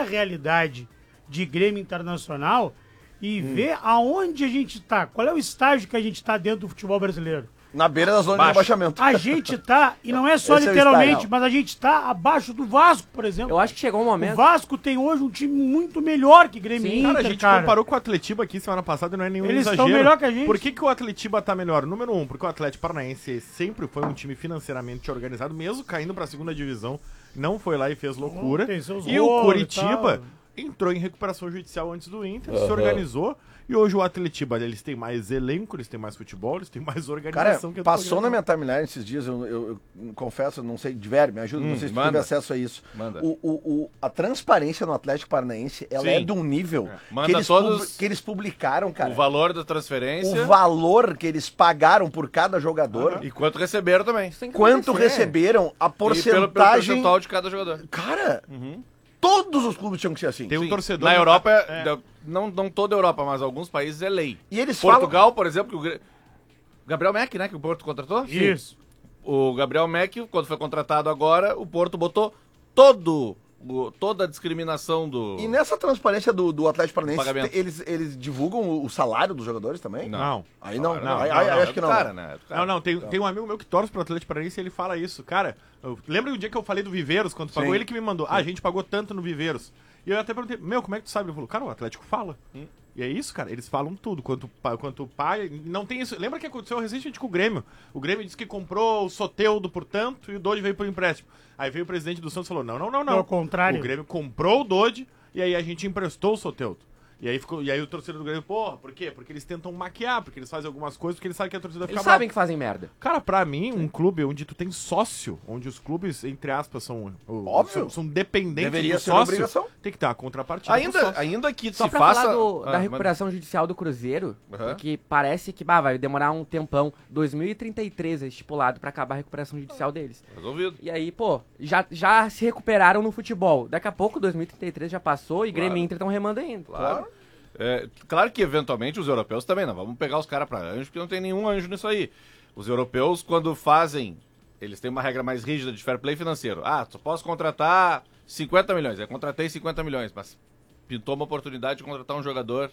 realidade de Grêmio Internacional e ver aonde a gente tá, qual é o estágio que a gente tá dentro do futebol brasileiro. Na beira da zona de rebaixamento. A gente tá, e não é só Esse é o literalmente, estágio. mas a gente tá abaixo do Vasco, por exemplo. Eu acho que chegou um O momento. Vasco tem hoje um time muito melhor que Grêmio e Inter, Cara, a gente comparou com o Atletiba aqui semana passada e não é nenhum Eles exagero. estão melhor que a gente. Por que o Atletiba tá melhor? Número 1, porque o Atlético Paranaense sempre foi um time financeiramente organizado, mesmo caindo pra segunda divisão, não foi lá e fez loucura. Tem seus E o rolos e Coritiba tal. entrou em recuperação judicial antes do Inter, se organizou. E hoje o Atletiba, eles têm mais elenco, eles têm mais futebol, eles têm mais Cara, organização que passou na minha timeline esses dias, eu confesso, não sei, de me ajuda, não sei se tu teve manda. acesso a isso. Manda. A transparência no Atlético Paranaense, ela Sim. é de um nível Manda que, eles todos- que eles publicaram, cara. O valor da transferência O valor que eles pagaram por cada jogador, e quanto receberam também. Isso tem que quanto acontecer. receberam, a E pelo porcentagem... percentual de cada jogador. Cara, todos os clubes tinham que ser assim. Tem um Sim. torcedor... Na Europa, não toda a Europa, mas alguns países é lei. E eles Portugal, por exemplo, que o Gabriel Mack, né, que o Porto contratou? Isso. O Gabriel Mack, quando foi contratado agora, o Porto botou toda a discriminação do... E nessa transparência do Atlético Paranaense, Pagamento. eles divulgam o salário dos jogadores também? Não. Aí não, Não, aí não, acho que não. Cara, né? Não, tem um amigo meu que torce pro Atlético Paranaense e ele fala isso. Cara, lembra o dia que eu falei do Viveiros, quando tu pagou? Sim. Ele que me mandou. A gente pagou tanto no Viveiros. E eu até perguntei, como é que tu sabe? Ele falou, cara, o Atlético fala. E é isso, cara, eles falam tudo. Quanto pai, não tem isso. Lembra que aconteceu recentemente com o Grêmio? O Grêmio disse que comprou o Soteudo por tanto e o Dodge veio por empréstimo. Aí veio o presidente do Santos e falou, não. Ao contrário. O Grêmio comprou o Dodge e aí a gente emprestou o Soteudo. E aí o torcedor do Grêmio, porra, por quê? Porque eles tentam maquiar, porque eles fazem algumas coisas, porque eles sabem que a torcida fica Eles brava. sabem que fazem merda. Cara, pra mim, um clube onde tu tem sócio, onde os clubes, entre aspas, Óbvio. são dependentes Deveria do ser uma sócio, obrigação. tem que ter uma contrapartida pro sócio. Ainda que Só se pra faça... falar da Ah, recuperação judicial do Cruzeiro, Aham. que parece que vai demorar um tempão. 2033 é estipulado pra acabar a recuperação judicial deles. Resolvido. E aí, pô, já se recuperaram no futebol. Daqui a pouco 2033 já passou e Grêmio e Inter estão remando ainda. Claro. Claro que eventualmente os europeus também, não vamos pegar os caras pra anjo, porque não tem nenhum anjo nisso aí. Os europeus, quando fazem, eles têm uma regra mais rígida de fair play financeiro. Ah, só posso contratar 50 milhões. Eu contratei 50 milhões, mas pintou uma oportunidade de contratar um jogador.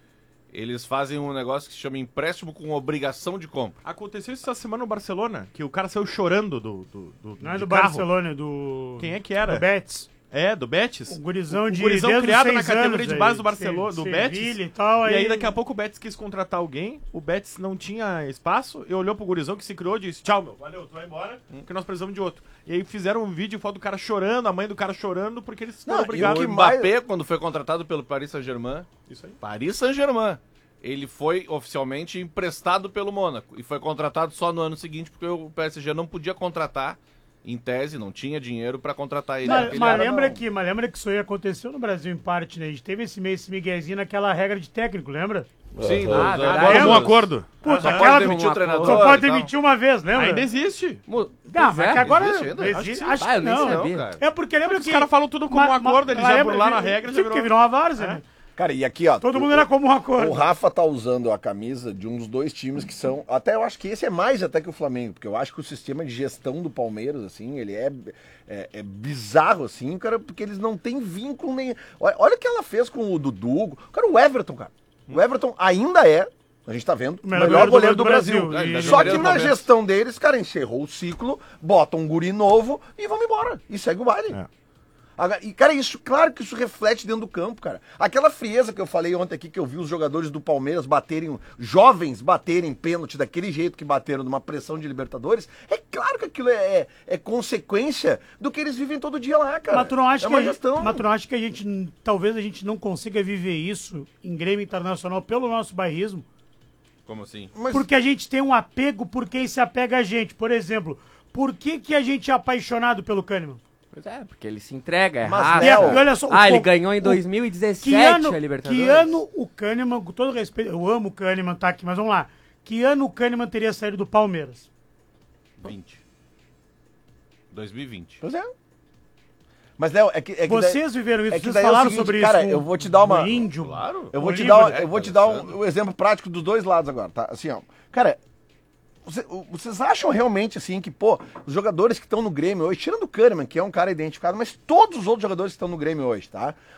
Eles fazem um negócio que se chama empréstimo com obrigação de compra. Aconteceu isso essa semana no Barcelona, que o cara saiu chorando do Não é de do carro. Barcelona, é do... Quem é que era? Do Betis. É, do Betis. O gurizão de... O gurizão desde os criado na 6 categoria anos de aí, base do Barcelona, do Sevilha Betis. e tal, E aí daqui a pouco o Betis quis contratar alguém, o Betis não tinha espaço, e olhou pro gurizão que se criou e disse, tchau, meu, valeu, tu vai embora, porque nós precisamos de outro. E aí fizeram um vídeo, foto do cara chorando, a mãe do cara chorando, porque eles Não, foram e obrigados. o O que Mbappé, quando foi contratado pelo Paris Saint-Germain, Isso aí. Paris Saint-Germain, ele foi oficialmente emprestado pelo Mônaco e foi contratado só no ano seguinte, porque o PSG não podia contratar, em tese, não tinha dinheiro pra contratar ele. Mas, Ele era- lembra que isso aí aconteceu no Brasil em parte, né? A gente teve esse miguezinho naquela regra de técnico, lembra? Sim, Ah, do- verdade. Agora Lembra? um acordo. Puta, só aquela pode demitir o uma treinador. só pode e tal. demitir uma vez, lembra? Ainda existe. Não, Pois mas que agora existe ainda? não Acho que existe. sim. Acho Ah, que eu nem não. sabia. cara. É porque lembra Os que... caras falam tudo como um acordo, eles já lembra- burlaram a regra, já Sim, porque virou... virou uma várzea, né? Cara, e aqui, ó. Todo mundo era como um acordo. O Rafa tá usando a camisa de um dos dois times que são. Até eu acho que esse é mais até que o Flamengo, porque eu acho que o sistema de gestão do Palmeiras, assim, ele é bizarro, assim, cara, porque eles não têm vínculo nem. Olha o que ela fez com o Dudu. Cara, o Everton, cara. O Everton ainda é. A gente tá vendo. O melhor goleiro do Brasil. E- Só que do na Palmeiras. gestão deles, cara, encerrou o ciclo, botam um guri novo e vão embora. E segue o baile. É. E, cara, isso, claro que isso reflete dentro do campo, cara. Aquela frieza que eu falei ontem aqui, que eu vi os jogadores do Palmeiras jovens baterem pênalti daquele jeito que bateram numa pressão de Libertadores, é claro que aquilo é consequência do que eles vivem todo dia lá, cara. Mas tu não acha é que uma a gente, gestão. mas tu não acha que talvez a gente não consiga viver isso em Grêmio Internacional pelo nosso bairrismo? Como assim? Mas- Porque a gente tem um apego por quem se apega a gente. Por exemplo, por que a gente é apaixonado pelo Kahneman? Pois é, porque ele se entrega, é Mas, rápido. Léo, olha só, Ele ganhou em 2017 a Libertadores. que ano o Kahneman, com todo respeito, eu amo o Kahneman, tá aqui, mas vamos lá. Que ano o Kahneman teria saído do Palmeiras? 2020. Pois é. Mas, Léo, é que Vocês viveram isso, é que vocês daí é o falaram seguinte, sobre cara, isso. eu vou te dar uma- o índio. Claro. Eu vou te Olímpio, dar, né? um exemplo prático dos dois lados agora, tá? Assim, ó. Cara, vocês acham realmente, assim, que, pô, os jogadores que estão no Grêmio hoje, tirando o Kahneman, que é um cara identificado, mas todos os outros jogadores que estão no Grêmio hoje, tá?